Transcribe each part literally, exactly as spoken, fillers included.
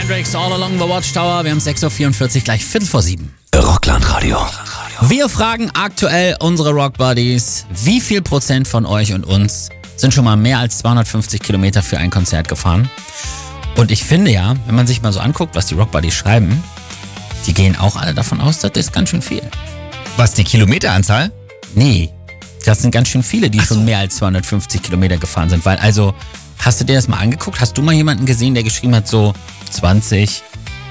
Hendrix, All Along the Watchtower. Wir haben sechs Uhr vierundvierzig, gleich Viertel vor sieben. Rockland-Radio. Wir fragen aktuell unsere Rock-Buddies, wie viel Prozent von euch und uns sind schon mal mehr als zweihundertfünfzig Kilometer für ein Konzert gefahren? Und ich finde ja, wenn man sich mal so anguckt, was die Rock-Buddies schreiben, die gehen auch alle davon aus, das ist ganz schön viel. Was, die Kilometeranzahl? Nee, das sind ganz schön viele, die Ach so. schon mehr als zweihundertfünfzig Kilometer gefahren sind. Weil also, hast du dir das mal angeguckt? Hast du mal jemanden gesehen, der geschrieben hat so zwanzig?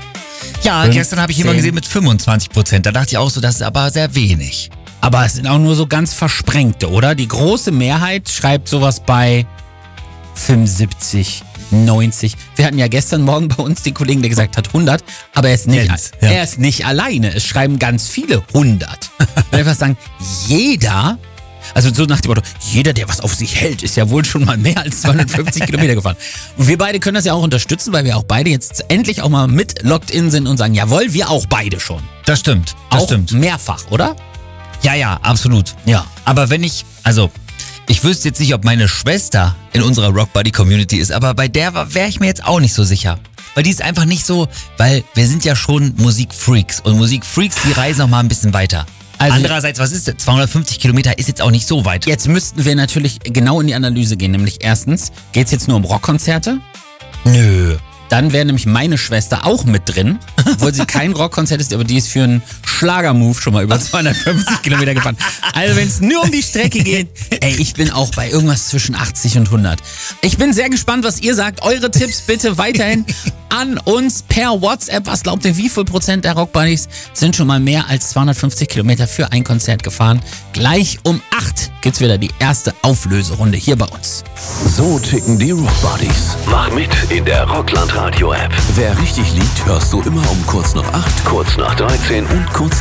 Ja, fünfzehn. gestern habe ich jemanden gesehen mit fünfundzwanzig Prozent. Da dachte ich auch so, das ist aber sehr wenig. Aber es sind auch nur so ganz versprengte, oder? Die große Mehrheit schreibt sowas bei fünfundsiebzig, neunzig. Wir hatten ja gestern Morgen bei uns den Kollegen, der gesagt hat hundert, aber er ist nicht, Jens, ja. er ist nicht alleine. Es schreiben ganz viele hundert. Ich will einfach sagen, jeder, also so nach dem Motto, jeder, der was auf sich hält, ist ja wohl schon mal mehr als zweihundertfünfzig Kilometer gefahren. Und wir beide können das ja auch unterstützen, weil wir auch beide jetzt endlich auch mal mit locked in sind und sagen, jawohl, wir auch beide schon. Das stimmt, das auch stimmt. mehrfach, oder? Ja, ja, absolut. Ja. Aber wenn ich, also, ich wüsste jetzt nicht, ob meine Schwester in unserer Rock-Buddy-Community ist, aber bei der wäre ich mir jetzt auch nicht so sicher. Weil die ist einfach nicht so, weil wir sind ja schon Musikfreaks und Musikfreaks, die reisen noch mal ein bisschen weiter. Also- Andererseits, was ist das? zweihundertfünfzig Kilometer ist jetzt auch nicht so weit. Jetzt müssten wir natürlich genau in die Analyse gehen, nämlich erstens, geht's jetzt nur um Rockkonzerte? Nö. Dann wäre nämlich meine Schwester auch mit drin, obwohl sie kein Rockkonzert ist, aber die ist für einen Schlagermove schon mal über zweihundertfünfzig Kilometer gefahren. Also wenn es nur um die Strecke geht, ey, ich bin auch bei irgendwas zwischen achtzig und hundert. Ich bin sehr gespannt, was ihr sagt. Eure Tipps bitte weiterhin an uns per WhatsApp. Was glaubt ihr, wie viel Prozent der Rockbuddies sind schon mal mehr als zweihundertfünfzig Kilometer für ein Konzert gefahren? Gleich um acht gibt's wieder die erste Auflöserunde hier bei uns. So ticken die Rockbuddies. Mach mit in der Rockland Radio App. Wer richtig liegt, hörst du immer um kurz nach acht, Kurz nach dreizehn und kurz